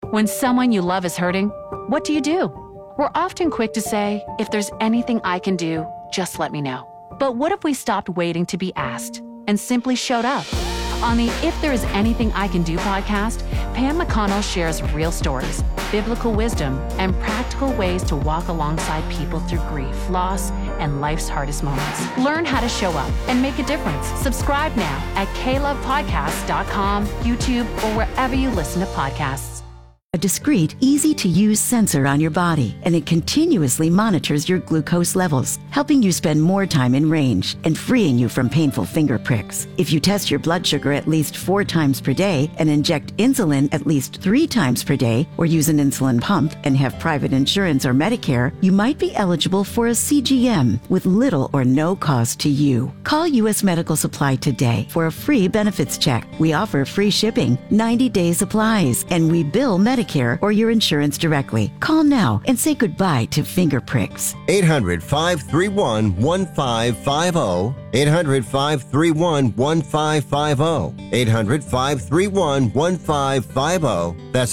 When someone you love is hurting, what do? We're often quick to say, if there's anything I can do, just let me know. But what if we stopped waiting to be asked and simply showed up? On the If There Is Anything I Can Do podcast, Pam McConnell shares real stories, biblical wisdom, and practical ways to walk alongside people through grief, loss, and life's hardest moments. Learn how to show up and make a difference. Subscribe now at klovepodcast.com, YouTube, or wherever you listen to podcasts. A discreet, easy-to-use sensor on your body, and it continuously monitors your glucose levels, helping you spend more time in range and freeing you from painful finger pricks. If you test your blood sugar at least 4 times per day and inject insulin at least 3 times per day, or use an insulin pump and have private insurance or Medicare, you might be eligible for a CGM with little or no cost to you. Call U.S. Medical Supply today for a free benefits check. We offer free shipping, 90-day supplies, and we bill Medicare or your insurance directly. Call now and say goodbye to finger pricks. 800-531-1550. 800-531-1550. 800-531-1550. That's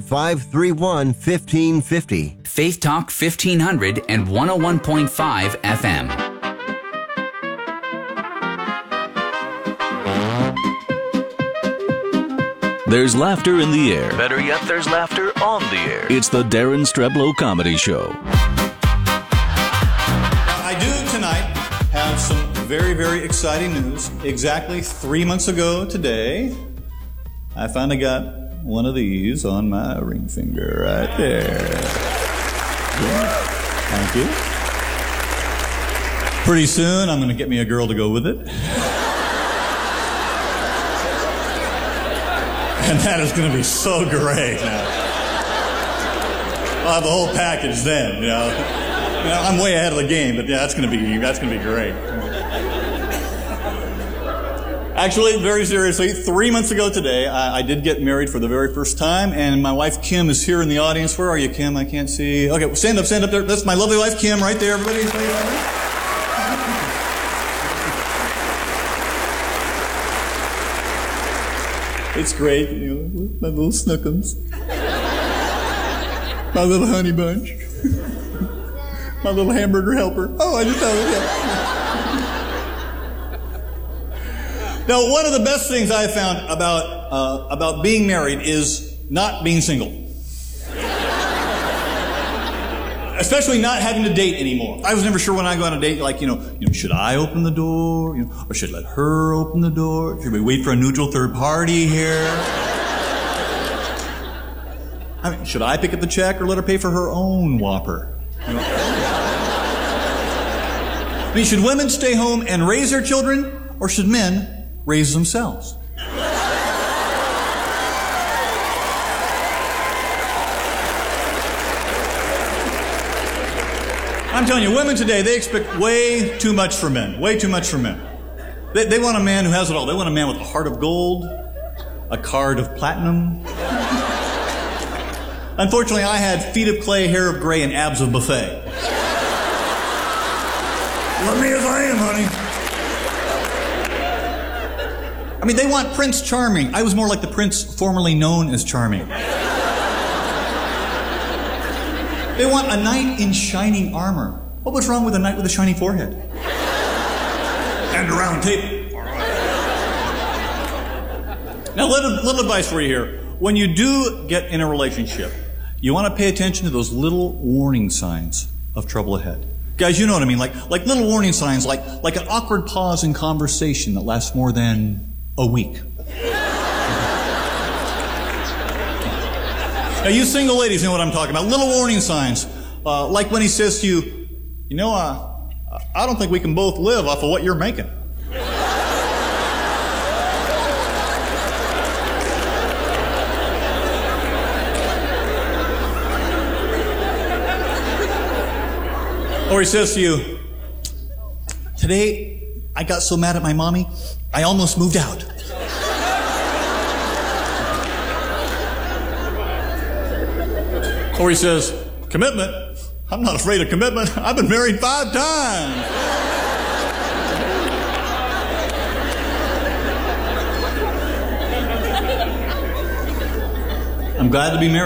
800-531-1550. Faith Talk 1500 and 101.5 FM. There's laughter in the air. Better yet, there's laughter on the air. It's the Darren Streblow Comedy Show. Now, I do tonight have some very, very exciting news. Exactly 3 months ago today, I finally got one of these on my ring finger right there. Yeah. Thank you. Pretty soon, I'm going to get me a girl to go with it. And that is going to be so great. I'll have the whole package then, you know. I'm way ahead of the game, but yeah, that's going to be great. Actually, very seriously, 3 months ago today, I did get married for the very first time, and my wife Kim is here in the audience. Where are you, Kim? I can't see. Okay, stand up there. That's my lovely wife Kim right there, everybody. It's great, you know, with my little snookums. My little honey bunch. My little hamburger helper. Oh, I just thought it. Now, one of the best things I found about being married is not being single. Especially not having to date anymore. I was never sure when I go on a date, like, you know, should I open the door? You know, or should I let her open the door? Should we wait for a neutral third party here? I mean, should I pick up the check or let her pay for her own Whopper? You know? I mean, should women stay home and raise their children, or should men raise themselves? I'm telling you, women today, they expect way too much from men. Way too much from men. They want a man who has it all. They want a man with a heart of gold, a card of platinum. Unfortunately, I had feet of clay, hair of gray, and abs of buffet. Love me as I am, honey. I mean, they want Prince Charming. I was more like the prince formerly known as Charming. They want a knight in shining armor. What was wrong with a knight with a shiny forehead? And a round table. Now, little advice for you here. When you do get in a relationship, you want to pay attention to those little warning signs of trouble ahead. Guys, you know what I mean? Like little warning signs, like an awkward pause in conversation that lasts more than a week. Now, you single ladies know what I'm talking about. Little warning signs. Like when he says to you, you know, I don't think we can both live off of what you're making. Or he says to you, today I got so mad at my mommy, I almost moved out. Or he says, commitment? I'm not afraid of commitment. I've been married 5 times. I'm glad to be married.